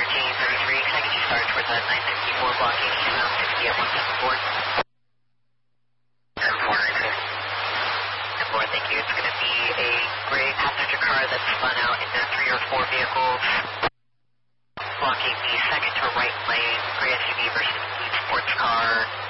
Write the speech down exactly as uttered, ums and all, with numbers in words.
thirteen thirty-three, can I get you started towards that nine fifty-four blocking eastbound sixty at one seven four? ten four, ten four, thank you. It's going to be a gray passenger car that spun out in that three or four vehicles, blocking the second to right lane, gray S U V versus speed sports car.